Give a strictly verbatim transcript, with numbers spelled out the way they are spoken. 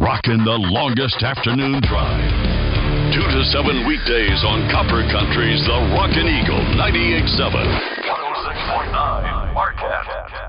rocking the longest afternoon drive. Two to seven weekdays on Copper Country's The Rockin' Eagle ninety-eight point seven.